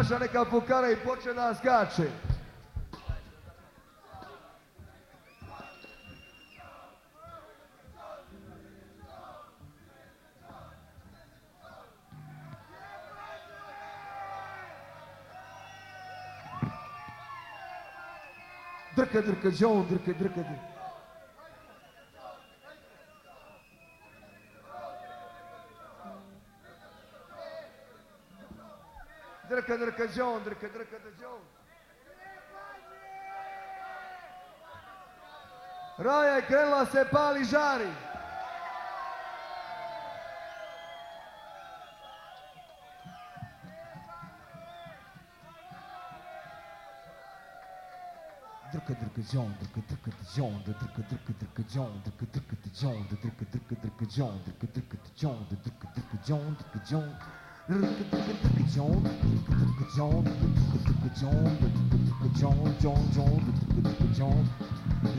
naša neka fukara i počne da skače. Drka, drka, džon, drka, drka, drka. Drka, drka, džon, drka, drka, džon. Raja je krenula se pali žari. Drka, drka, džon, drka, drka, džon, drka, drka, drka, džon, drka, drka, džon, drka, drka, drka, džon, drka, drka, džon, drka, drka, džon, drka, džon. Drka, drka, drka, džon, drka, drka, džon, drka, drka, džon, drka, drka, džon, džon, džon, drka, drka, džon.